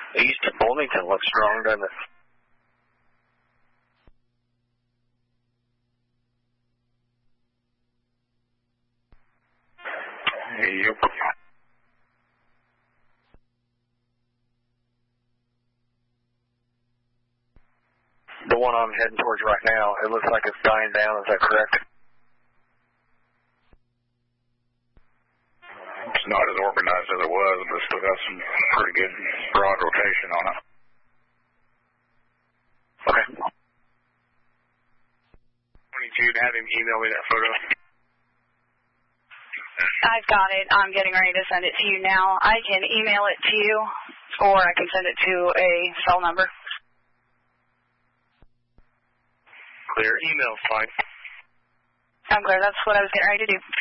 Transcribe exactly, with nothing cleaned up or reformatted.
East of Bloomington looks strong, doesn't it? Yep. The one I'm heading towards right now, it looks like it's dying down. Is that correct? It's not as organized as it was, but still got some pretty good broad rotation on it. Okay. twenty-two, have him email me that photo. I've got it. I'm getting ready to send it to you now. I can email it to you, or I can send it to a cell number. Clear. Email's fine. I'm clear. That's what I was getting ready to do.